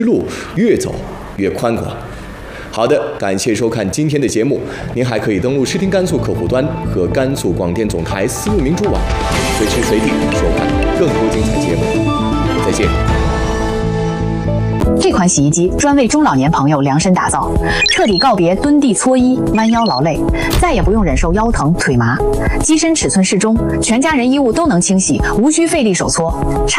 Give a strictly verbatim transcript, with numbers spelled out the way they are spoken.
路越走越宽广。好的，感谢收看今天的节目。您还可以登录视听甘肃客户端和甘肃广电总台丝路明珠网，随时随地收看更多精彩节目。再见。 这款洗衣机专为中老年朋友量身打造，彻底告别蹲地搓衣、弯腰劳累，再也不用忍受腰疼、腿麻。机身尺寸适中，全家人衣物都能清洗，无需费力手搓。差